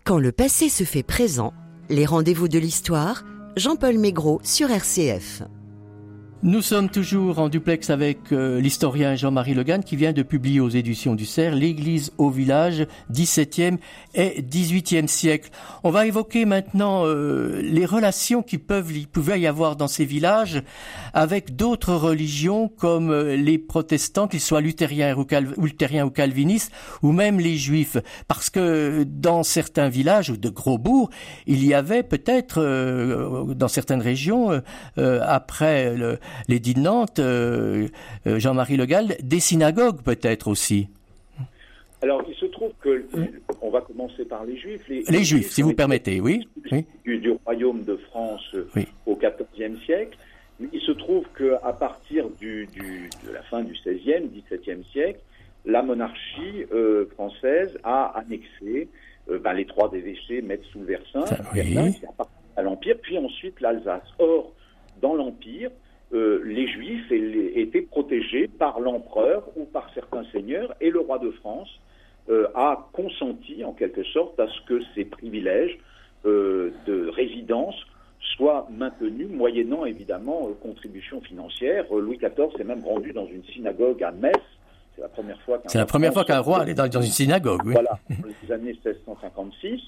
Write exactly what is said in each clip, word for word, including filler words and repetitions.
Quand le passé se fait présent, les rendez-vous de l'histoire, Jean-Paul Maigret sur R C F. Nous sommes toujours en duplex avec euh, l'historien Jean-Marie Le Guen qui vient de publier aux éditions du Cerf l'église au village dix-septième et dix-huitième siècle. On va évoquer maintenant euh, les relations qui peuvent, il pouvait y avoir dans ces villages avec d'autres religions comme euh, les protestants, qu'ils soient luthériens ou, cal- luthériens ou calvinistes, ou même les juifs. Parce que dans certains villages ou de gros bourgs, il y avait peut-être, euh, dans certaines régions, euh, euh, après le l'édit de Nantes, euh, euh, Jean-Marie Le Guen, des synagogues peut-être aussi. Alors, il se trouve que, on va commencer par les Juifs. Les, les, les Juifs, Juifs, si vous permettez, oui. Du, oui. du royaume de France oui. au quatorzième siècle. Il se trouve qu'à partir du, du, de la fin du seizième, dix-septième siècle, la monarchie euh, française a annexé euh, ben, les trois évêchés Metz, Soule, Versin, oui. Versin, qui appartiennent à l'Empire, puis ensuite l'Alsace. Or, dans l'Empire, Euh, les Juifs les, étaient protégés par l'empereur ou par certains seigneurs, et le roi de France euh, a consenti en quelque sorte à ce que ces privilèges euh, de résidence soient maintenus, moyennant évidemment euh, contributions financières. Euh, Louis quatorze s'est même rendu dans une synagogue à Metz. C'est la première fois qu'un, C'est la première fois qu'un roi allait dans, dans une synagogue. Oui. Voilà, dans les années seize cent cinquante-six.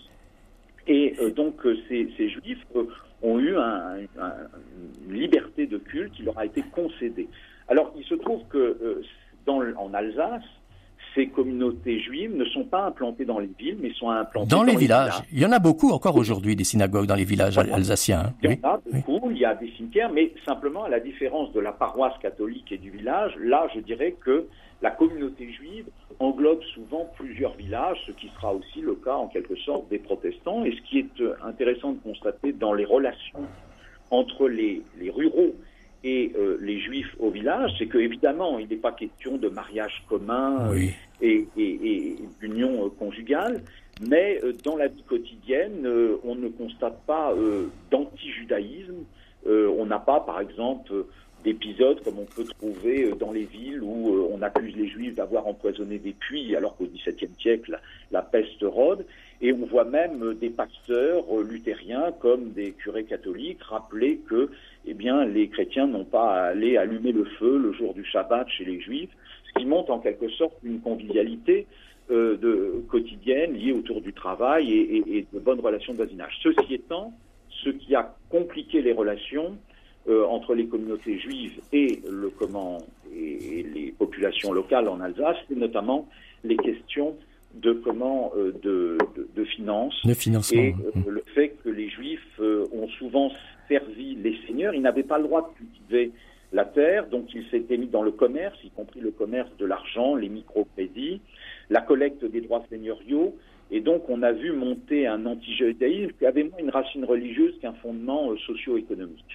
Et euh, donc euh, ces, ces Juifs euh, ont eu un, un, une liberté de culte qui leur a été concédée. Alors il se trouve que euh, dans, en Alsace, ces communautés juives ne sont pas implantées dans les villes, mais sont implantées dans, dans les, les villages. villages. Il y en a beaucoup encore aujourd'hui des synagogues dans les villages voilà. alsaciens. Hein. Il y en a beaucoup, oui. Il y a des cimetières, mais simplement à la différence de la paroisse catholique et du village, là je dirais que la communauté juive englobe souvent plusieurs villages, ce qui sera aussi le cas en quelque sorte des protestants. Et ce qui est intéressant de constater dans les relations entre les, les ruraux et euh, les juifs au village, c'est qu'évidemment, il n'est pas question de mariage commun oui. et, et, et d'union euh, conjugale, mais euh, dans la vie quotidienne, euh, on ne constate pas euh, d'anti-judaïsme. Euh, on n'a pas, par exemple, euh, d'épisodes comme on peut trouver dans les villes où euh, on accuse les Juifs d'avoir empoisonné des puits, alors qu'au dix-septième siècle, la, la peste rôde. Et on voit même euh, des pasteurs euh, luthériens comme des curés catholiques rappeler que eh bien, les chrétiens n'ont pas à aller allumer le feu le jour du Shabbat chez les Juifs, ce qui montre en quelque sorte une convivialité euh, de, quotidienne liée autour du travail et, et, et de bonnes relations de voisinage. Ceci étant, ce qui a compliqué les relations Euh, entre les communautés juives et, le, comment, et, et les populations locales en Alsace, c'est notamment les questions de, comment, euh, de, de, de finances de financement. Et euh, le fait que les Juifs euh, ont souvent servi les seigneurs. Ils n'avaient pas le droit de cultiver la terre, donc ils s'étaient mis dans le commerce, y compris le commerce de l'argent, les microcrédits, la collecte des droits seigneuriaux. Et donc on a vu monter un anti-judaïsme qui avait moins une racine religieuse qu'un fondement euh, socio-économique.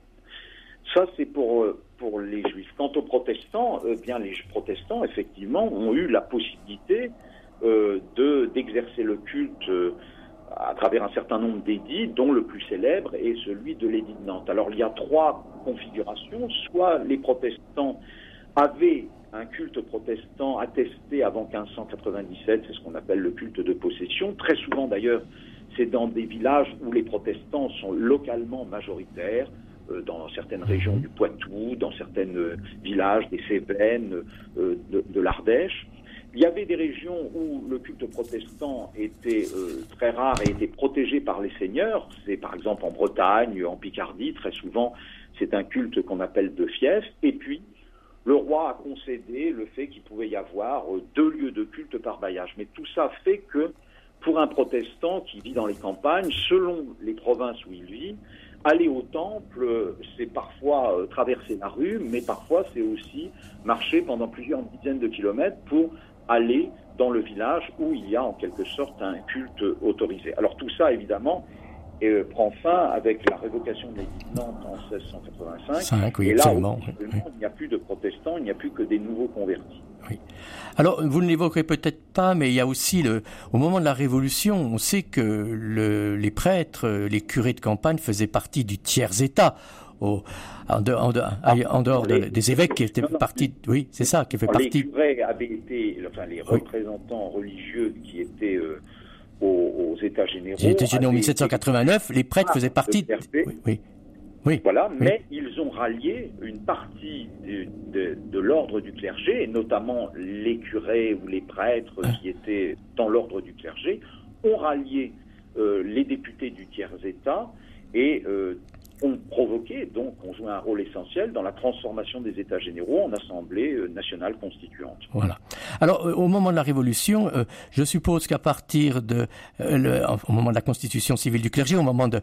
Ça, c'est pour, pour les Juifs. Quant aux protestants, eh bien, les protestants, effectivement, ont eu la possibilité euh, de, d'exercer le culte euh, à travers un certain nombre d'édits, dont le plus célèbre est celui de l'édit de Nantes. Alors, il y a trois configurations. Soit les protestants avaient un culte protestant attesté avant quinze cent quatre-vingt-dix-sept, c'est ce qu'on appelle le culte de possession. Très souvent, d'ailleurs, c'est dans des villages où les protestants sont localement majoritaires, dans certaines régions du Poitou, dans certains euh, villages des Cévennes, euh, de, de l'Ardèche. Il y avait des régions où le culte protestant était euh, très rare et était protégé par les seigneurs. C'est par exemple en Bretagne, en Picardie, très souvent c'est un culte qu'on appelle de fief. Et puis le roi a concédé le fait qu'il pouvait y avoir euh, deux lieux de culte par bailliage. Mais tout ça fait que pour un protestant qui vit dans les campagnes, selon les provinces où il vit, aller au temple, c'est parfois euh, traverser la rue, mais parfois c'est aussi marcher pendant plusieurs dizaines de kilomètres pour aller dans le village où il y a en quelque sorte un culte autorisé. Alors tout ça, évidemment, euh, prend fin avec la révocation de l'édit de Nantes en seize cent quatre-vingt-cinq. Cinq, oui, et là, absolument. il n'y a plus de protestants, il n'y a plus que des nouveaux convertis. Oui. Alors, vous ne l'évoquerez peut-être pas, mais il y a aussi, le, au moment de la Révolution, on sait que le, les prêtres, les curés de campagne faisaient partie du tiers-État, au, en, de, en, de, ah, en dehors les, de, des évêques qui étaient partis. Oui, c'est ça, qui fait les partie. Les curés avaient été, enfin, les représentants oui. religieux qui étaient euh, aux, aux États généraux. Les États généraux en mille sept cent quatre-vingt-neuf, les prêtres faisaient partie... De... Oui, oui. Oui, voilà, oui. mais ils ont rallié une partie de, de, de l'ordre du clergé, et notamment les curés ou les prêtres ah. qui étaient dans l'ordre du clergé, ont rallié euh, les députés du tiers-État et euh, ont provoqué, donc ont joué un rôle essentiel dans la transformation des États généraux en Assemblée nationale constituante. Voilà. Alors, euh, au moment de la Révolution, euh, je suppose qu'à partir de, euh, le, au moment de la Constitution civile du clergé, au moment de,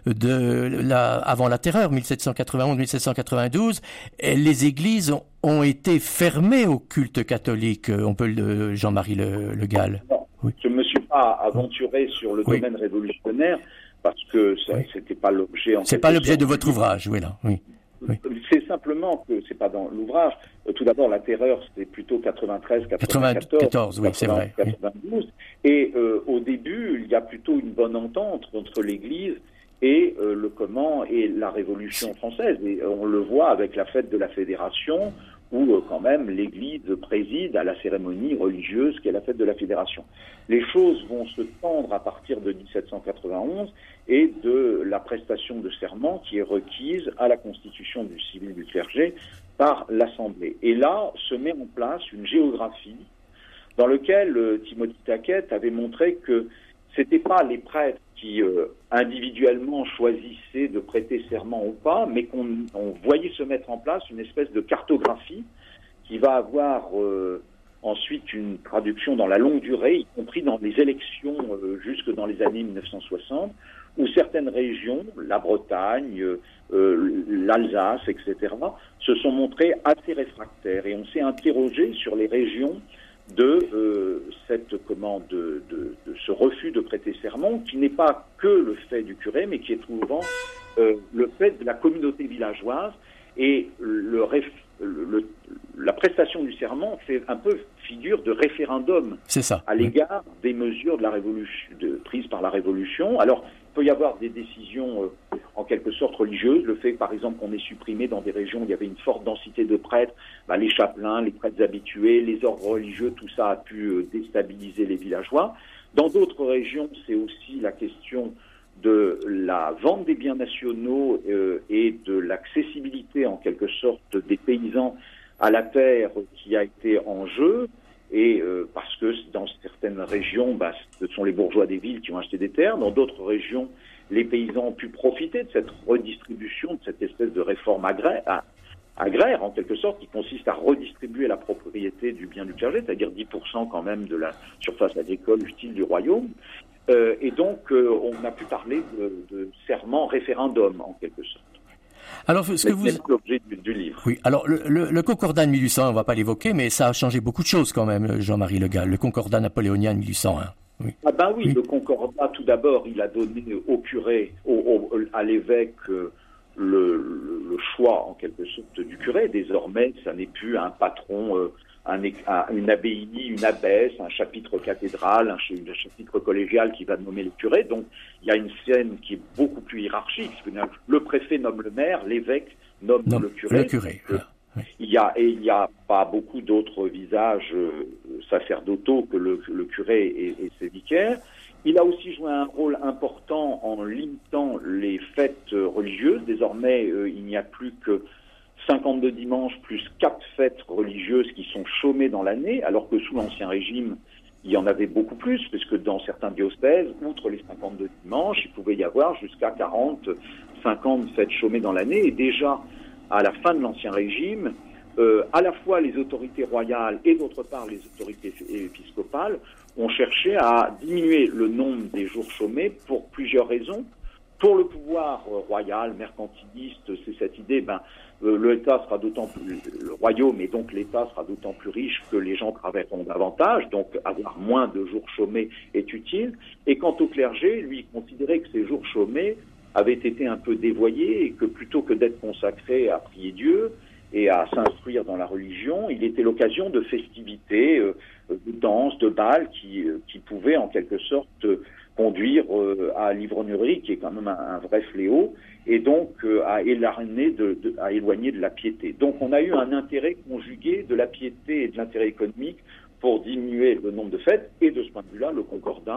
de la, avant la Terreur, mille sept cent quatre-vingt-onze mille sept cent quatre-vingt-douze, les églises ont, ont été fermées au culte catholique. On peut le Jean-Marie Le, Le Gall. Non, oui. Je ne me suis pas aventuré sur le oui. domaine révolutionnaire. Parce que ça, oui. c'était pas l'objet. C'est pas l'objet de votre ouvrage, oui là. Oui. oui. C'est simplement que c'est pas dans l'ouvrage. Tout d'abord, la terreur, c'était plutôt quatre-vingt-treize, quatre-vingt-quatorze, quatre-vingt-quatorze, oui, c'est vrai. quatre-vingt-douze. Oui. Et euh, au début, il y a plutôt une bonne entente entre l'Église et euh, le comment et la Révolution française. Et euh, on le voit avec la fête de la Fédération, où euh, quand même l'Église préside à la cérémonie religieuse qui est la fête de la Fédération. Les choses vont se tendre à partir de dix-sept cent quatre-vingt-onze et de la prestation de serment qui est requise à la constitution du civil du clergé par l'Assemblée. Et là se met en place une géographie dans laquelle euh, Timothy Taquet avait montré que c'était pas les prêtres qui euh, individuellement choisissaient de prêter serment ou pas, mais qu'on on voyait se mettre en place une espèce de cartographie qui va avoir euh, ensuite une traduction dans la longue durée, y compris dans les élections euh, jusque dans les années mille neuf cent soixante, où certaines régions, la Bretagne, euh, l'Alsace, et cetera, se sont montrées assez réfractaires. Et on s'est interrogé sur les régions de euh, cette comment de, de, de ce refus de prêter serment, qui n'est pas que le fait du curé, mais qui est souvent euh, le fait de la communauté villageoise. Et le, réf, le, la prestation du serment fait un peu figure de référendum C'est ça, à l'égard oui. des mesures de la révolution, de, prises par la Révolution. Alors, il peut y avoir des décisions euh, en quelque sorte religieuses. Le fait, par exemple, qu'on ait supprimé dans des régions où il y avait une forte densité de prêtres, bah, les chapelains, les prêtres habitués, les ordres religieux, tout ça a pu euh, déstabiliser les villageois. Dans d'autres régions, c'est aussi la question de la vente des biens nationaux euh, et de l'accessibilité en quelque sorte des paysans à la terre qui a été en jeu, et euh, parce que dans certaines régions, bah, ce sont les bourgeois des villes qui ont acheté des terres, dans d'autres régions, les paysans ont pu profiter de cette redistribution, de cette espèce de réforme agraire, agraire en quelque sorte, qui consiste à redistribuer la propriété du bien du clergé, c'est-à-dire dix pour cent quand même de la surface agricole utile du royaume. Euh, et donc, euh, on a pu parler de, de serment référendum, en quelque sorte. Alors, ce que vous... C'est l'objet du, du livre. Oui, alors, le, le, le Concordat de mille huit cent un, on ne va pas l'évoquer, mais ça a changé beaucoup de choses quand même, Jean-Marie Le Gall, le Concordat napoléonien de mille huit cent un. Oui. Ah ben oui, oui, le Concordat, tout d'abord, il a donné au curé, au, au, à l'évêque, euh, le, le, le choix, en quelque sorte, du curé. Désormais, ça n'est plus un patron... Euh, Un, un, une abbaye, une abbesse, un chapitre cathédral, un, un chapitre collégial qui va nommer le curé. Donc, il y a une scène qui est beaucoup plus hiérarchique. Le préfet nomme le maire, l'évêque nomme non, le curé. Le curé. Euh, oui. Il y a, et il n'y a pas beaucoup d'autres visages euh, sacerdotaux que le, le curé et, et ses vicaires. Il a aussi joué un rôle important en limitant les fêtes religieuses. Désormais, euh, il n'y a plus que cinquante-deux dimanches plus quatre fêtes religieuses qui sont chômées dans l'année, alors que sous l'Ancien Régime, il y en avait beaucoup plus, puisque dans certains diocèses, outre les cinquante-deux dimanches, il pouvait y avoir jusqu'à quarante, cinquante fêtes chômées dans l'année. Et déjà, à la fin de l'Ancien Régime, euh, à la fois les autorités royales et d'autre part les autorités épiscopales ont cherché à diminuer le nombre des jours chômés pour plusieurs raisons. Pour le pouvoir royal, mercantiliste, c'est cette idée, ben, euh, l'État sera d'autant plus, le royaume et donc l'État sera d'autant plus riche que les gens travailleront davantage, donc avoir moins de jours chômés est utile. Et quant au clergé, lui, il considérait que ces jours chômés avaient été un peu dévoyés et que plutôt que d'être consacré à prier Dieu et à s'instruire dans la religion, il était l'occasion de festivités, euh, de danses, de bals qui, euh, qui pouvaient en quelque sorte euh, conduire euh, à l'ivrognerie, qui est quand même un, un vrai fléau, et donc euh, à, éloigner de, de, à éloigner de la piété. Donc on a eu un intérêt conjugué de la piété et de l'intérêt économique pour diminuer le nombre de fêtes, et de ce point de vue-là, le Concordat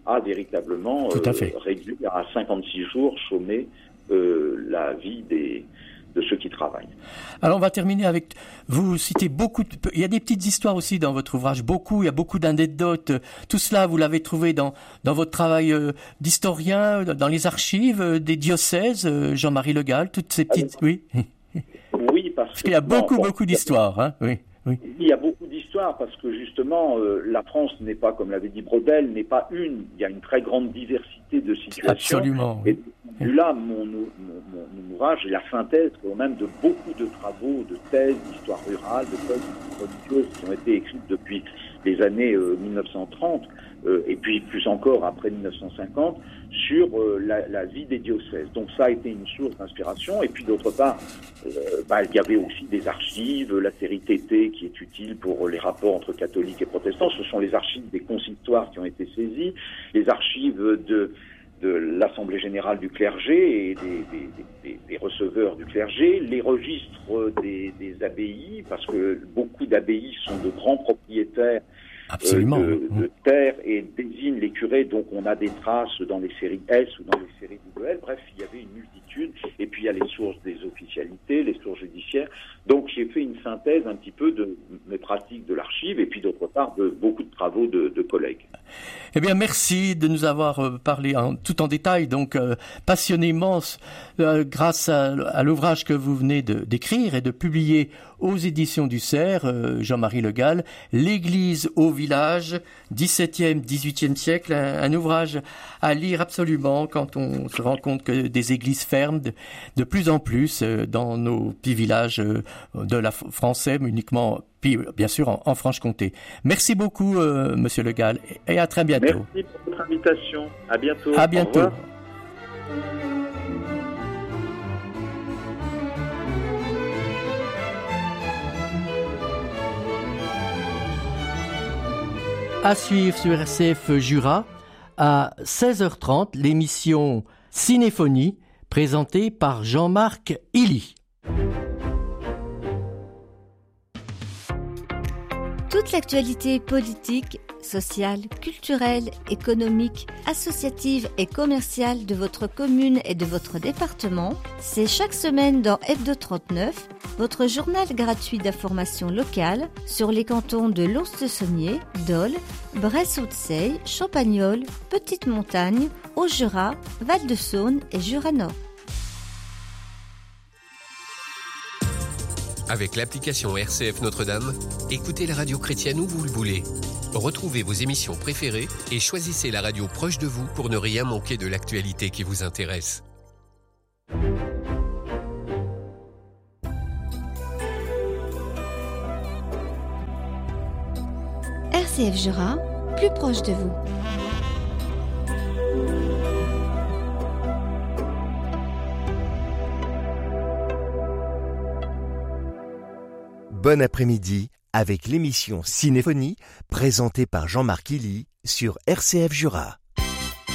a véritablement Tout à fait. euh, réduit à cinquante-six jours chômés euh, la vie des, de ceux qui travaillent. Alors on va terminer avec, vous citez beaucoup, de, il y a des petites histoires aussi dans votre ouvrage, beaucoup, il y a beaucoup d'anecdotes, tout cela vous l'avez trouvé dans, dans votre travail euh, d'historien, dans les archives euh, des diocèses, euh, Jean-Marie Le Gall, toutes ces petites... Alors, oui. Oui, parce, parce qu'il y a beaucoup, non, beaucoup d'histoires, hein, oui. Oui. Il y a beaucoup d'histoires parce que justement, euh, la France n'est pas, comme l'avait dit Brodel, n'est pas une. Il y a une très grande diversité de situations. Absolument. Et de là, mon, mon, mon, mon ouvrage est la synthèse quand même de beaucoup de travaux, de thèses d'histoire rurale, de thèses religieuses qui ont été écrites depuis les années euh, mille neuf cent trente euh, et puis plus encore après mille neuf cent cinquante sur euh, la, la vie des diocèses. Donc ça a été une source d'inspiration. Et puis d'autre part, euh, bah, il y avait aussi des archives, la série T T qui est utile pour les rapports entre catholiques et protestants. Ce sont les archives des consistoires qui ont été saisies, les archives de de l'Assemblée générale du clergé et des, des, des, des receveurs du clergé, les registres des, des abbayes, parce que beaucoup d'abbayes sont de grands propriétaires Absolument. Euh, de, de terre et désignent les curés, donc on a des traces dans les séries S ou dans les séries W L. Bref, il y avait une multitude. Et puis il y a les sources des officialités, les sources judiciaires. Donc j'ai fait une synthèse un petit peu de mes pratiques de l'archive et puis d'autre part de beaucoup de travaux de, de collègues. Eh bien, merci de nous avoir parlé en, tout en détail, donc euh, passionnément, euh, grâce à, à l'ouvrage que vous venez de, d'écrire et de publier aux éditions du Cerf, euh, Jean-Marie Le Gall, L'Église au village, dix-septième, dix-huitième siècle, un, un ouvrage à lire absolument quand on se rend compte que des églises ferment de, de plus en plus euh, dans nos petits villages euh, de la français, mais uniquement puis bien sûr en, en Franche-Comté. Merci beaucoup, euh, Monsieur Le Gall, et à très bientôt. Merci pour votre invitation. À bientôt. À bientôt. Au revoir. À suivre sur R C F Jura, à seize heures trente, l'émission Cinéphonie, présentée par Jean-Marc Illy. Toute l'actualité politique, sociale, culturelle, économique, associative et commerciale de votre commune et de votre département, c'est chaque semaine dans Hebdo trente-neuf, votre journal gratuit d'information locale sur les cantons de Lons-de-Saunier, Dole, Bresse-Haute-Seille, Champagnole, Petite-Montagne, Haut-Jura, Val-de-Saône et Jura-Nord. Avec l'application R C F Notre-Dame, écoutez la radio chrétienne où vous le voulez. Retrouvez vos émissions préférées et choisissez la radio proche de vous pour ne rien manquer de l'actualité qui vous intéresse. R C F Jura, plus proche de vous. Bon après-midi avec l'émission Cinéphonie présentée par Jean-Marc Illy sur R C F Jura.